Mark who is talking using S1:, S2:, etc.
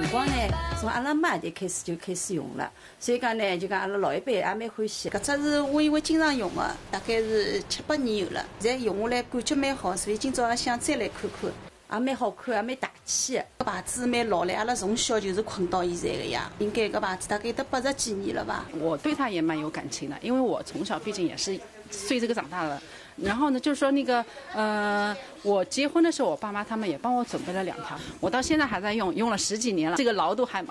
S1: 光呢，从阿拉妈就开始用了，所以讲呢，就讲阿拉老一辈也蛮欢喜。
S2: 搿只是我因为经常用的，大概是7、8年有了，现在用下来感觉蛮好，所以今朝也想再来看看。
S1: 也蛮好看，也蛮大气的。
S2: 搿牌子蛮老了，阿拉从小就是困到现在的呀。应该搿牌子大概有得80几年了吧。
S3: 我对它也蛮有感情的，因为我从小毕竟也是随这个长大的。然后呢，就是说那个我结婚的时候，我爸妈他们也帮我准备了2条，我到现在还在用，用了10几年了，这个牢度还